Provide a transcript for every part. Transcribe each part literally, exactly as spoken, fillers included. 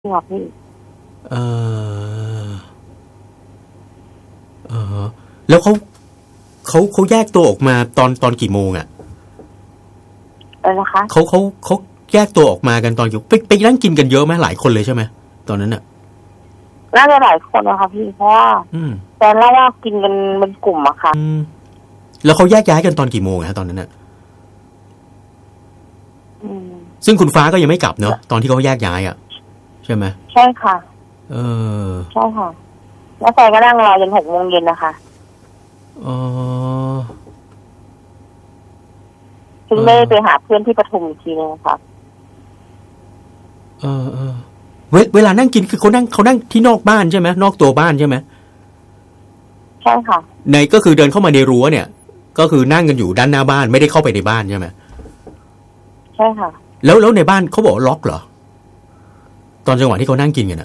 ครับพี่เออเออแล้วเขาเขาเขาแยกตัวออกมาตอนตอนกี่โมงอ่ะอะไรนะคะเขาเขาเขาแยกตัวออกมากันตอนอยู่ไปไปนั่งกินกันเยอะไหมหลายคนเลยใช่ไหมตอนนั้นอ่ะน่าจะหลายคนนะคะพี่เพราะว่าแต่เล่าว่ากินกันเป็นกลุ่มอะค่ะแล้วเขาแยกย้ายกันตอนกี่โมงฮะตอนนั้นอ่ะซึ่งคุณฟ้าก็ยังไม่กลับเนอะตอนที่เขาแยกย้ายอ่ะใช่ไหมใช่ค่ะเออใช่ค่ะแล้วแฟนก็นั่งรอจนหกโมงเย็นนะคะอ๋อซึ่งไม่ได้ไปหาเพื่อนที่ปทุมอีกทีนึงค่ะเออเออเวเวลานั่งกินคือเขานั่งเขานั่งที่นอกบ้านใช่ไหมนอกตัวบ้านใช่ไหมใช่ค่ะในก็คือเดินเข้ามาในรั้วเนี่ยก็คือนั่งกันอยู่ด้านหน้าบ้านไม่ได้เข้าไปในบ้านใช่ไหมใช่ค่ะแล้วแล้วในบ้านเขาบอกล็อกเหรอตอนจังหวะที่เขานั่งกินกันอะ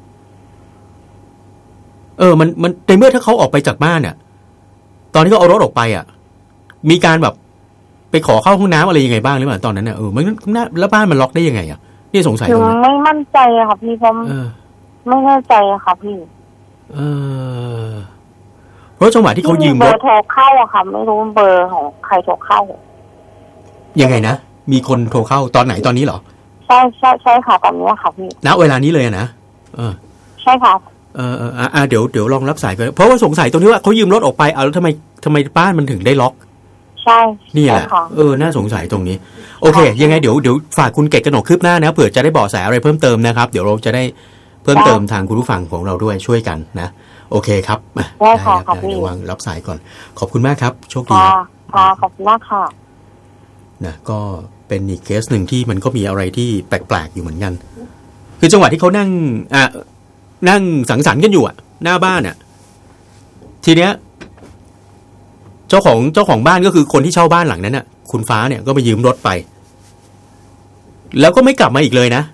เออมันมันในเมื่อถ้าเขาออกไปจากบ้านเนี่ยตอนที่เขาเอารถออกไปอ่ะมีการแบบไปขอเข้าห้องน้ำอะไรยังไงบ้างหรือเปล่าตอนนั้นเนี่ยเออมันแล้วบ้านมันล็อกได้ยังไงอ่ะนี่สงสัยตรงนี้ไม่มั่นใจอะค่ะพี่ผมไม่แน่ใจอะค่ะพี่เออเพราะจังหวะที่เขายืมรถเบอร์โทรเข้าอะค่ะไม่รู้เบอร์ของใครโทรเข้ายังไงนะมีคนโทรเข้าตอนไหนตอนนี้เหรอใช่ใช่ใช่ค่ะตอนนี้ค่ะพี่ณเวลานี้เลยนะเออใช่ค่ะเออเอออ่าเดี๋ยวเดี๋ยวลองรับสายกันเพราะว่าสงสัยตรงที่ว่าเขายืมรถออกไปเอาแล้วทำไมทำไมบ้านมันถึงได้ล็อกใช่นี่แหละเออน่าสงสัยตรงนี้โอเคยังไงเดี๋ยวเดี๋ยวฝากคุณเกศกนกคืบหน้านะเผื่อจะได้เบาะแสอะไรเพิ่มเติมนะครับเดี๋ยวเราจะได้เพิ่มเติมทางคุณผู้ฟังของเราด้วยช่วยกันนะโอเคครับได้ค่ะเดี๋ยววางรับสายก่อนขอบคุณมากครับโชคดีค่ะขอบคุณมากค่ะนะก็เป็นอีกเคสหนึ่งที่มันก็มีอะไรที่แปลกๆอยู่เหมือนกันคือจังหวะที่เขานั่งอ่ะนั่งสังสรรค์กันอยู่อ่ะหน้าบ้านอ่ะทีเนี้ยเจ้าของเจ้าของบ้านก็คือคนที่เช่าบ้านหลังนั้นน่ะคุณฟ้าเนี่ยก็ไปยืมรถไปแล้วก็ไม่กลับมาอีกเลยนะ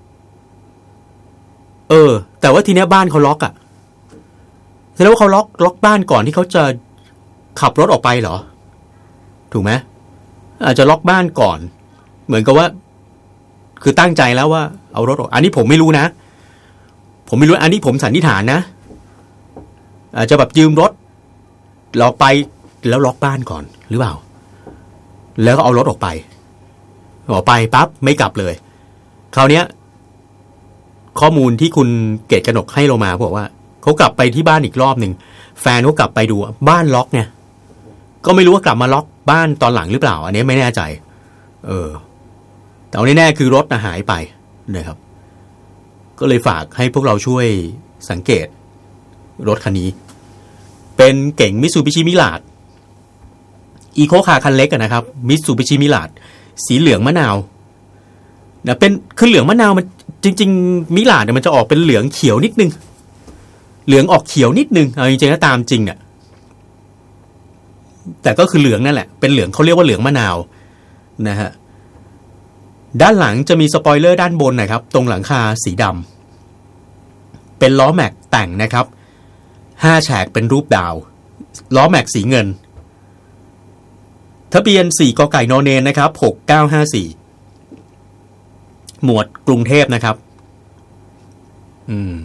เออแต่ว่าทีเนี้ยบ้านเขาล็อกอ่ะแสดงว่าเขาล็อกล็อกบ้านก่อนที่เขาจะขับรถออกไปเหรอถูกไหมอาจจะล็อกบ้านก่อนเหมือนกับว่าคือตั้งใจแล้วว่าเอารถออกอันนี้ผมไม่รู้นะผมไม่รู้อันนี้ผมสันนิษฐานนะอาจจะแบบยืมรถล็อกไปแล้วล็อกบ้านก่อนหรือเปล่าแล้วก็เอารถออกไปออกไปปั๊บไม่กลับเลยคราวนี้ข้อมูลที่คุณเกศกนกให้เรามาบอกว่าเขากลับไปที่บ้านอีกรอบหนึ่งแฟนเขากลับไปดูบ้านล็อกเนี่ยก็ไม่รู้ว่ากลับมาล็อกบ้านตอนหลังหรือเปล่าอันนี้ไม่แน่ใจเออแต่เอาแน่ๆคือรถหายไปนะครับก็เลยฝากให้พวกเราช่วยสังเกตรถคันนี้เป็นเก๋งมิตซูบิชิมิลาดอีโคคาร์คันเล็กนะครับมิตซูบิชิมิลาดสีเหลืองมะนาวนะเป็นคือเหลืองมะนาวมันจริงๆมิลาดเนี่ยมันจะออกเป็นเหลืองเขียวนิดนึงเหลืองออกเขียวนิดนึงเอาจริงๆแล้วตามจริงเนี่ยแต่ก็คือเหลืองนั่นแหละเป็นเหลืองเขาเรียกว่าเหลืองมะนาวนะฮะด้านหลังจะมีสปอยเลอร์ด้านบนนะครับตรงหลังคาสีดำเป็นล้อแม็กแต่งนะครับห้าแฉกเป็นรูปดาวล้อแม็กสีเงินทะเบียนสี่กไก่นอเนนนะครับหกเก้าห้าสี่หมวดกรุงเทพนะครับอืม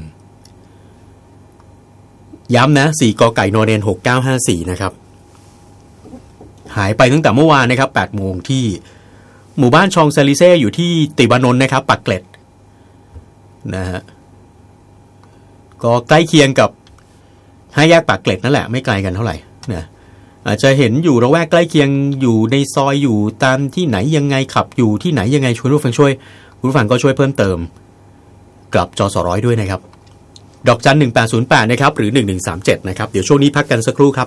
ย้ำนะสี่กไก่นอเนนหกเก้าห้าสี่นะครับหายไปตั้งแต่เมื่อวานนะครับแปดโมงที่หมู่บ้านชองเซลิเซ่อยู่ที่ติวานนท์นะครับปากเกร็ดนะฮะก็ใกล้เคียงกับห้าแยกปากเกร็ดนั่นแหละไม่ไกลกันเท่าไหร่นะอาจจะเห็นอยู่ระแวกใกล้เคียงอยู่ในซอยอยู่ตามที่ไหนยังไงขับอยู่ที่ไหนยังไงช่วยผู้ฟังช่วยผู้ฟังก็ช่วยเพิ่มเติมกับจสร้อยด้วยนะครับดอกจันหนึ่งแปดศูนย์แปดนะครับหรือหนึ่งหนึ่งสามเจ็ดนะครับเดี๋ยวช่วงนี้พักกันสักครู่ครับ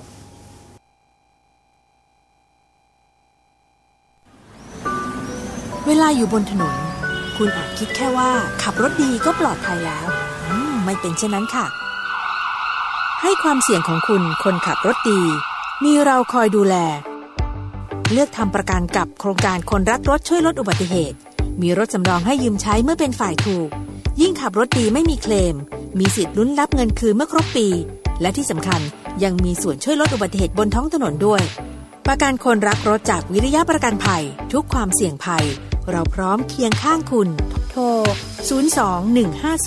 เวลาอยู่บนถนนคุณอาจคิดแค่ว่าขับรถดีก็ปลอดภัยแล้วอืมไม่เป็นเช่นนั้นค่ะให้ความเสี่ยงของคุณคนขับรถดีมีเราคอยดูแลเลือกทำประกันกับโครงการคนรักรถช่วยลดอุบัติเหตุมีรถสำรองให้ยืมใช้เมื่อเป็นฝ่ายถูกยิ่งขับรถดีไม่มีเคลมมีสิทธิ์ลุ้นรับเงินคืนเมื่อครบปีและที่สำคัญยังมีส่วนช่วยลดอุบัติเหตุบนท้องถนนด้วยประกันคนรักรถจากวิริยะประกันภัยทุกความเสี่ยงภัยเราพร้อมเคียงข้างคุณโทรศูนย์ สอง หนึ่ง ห้า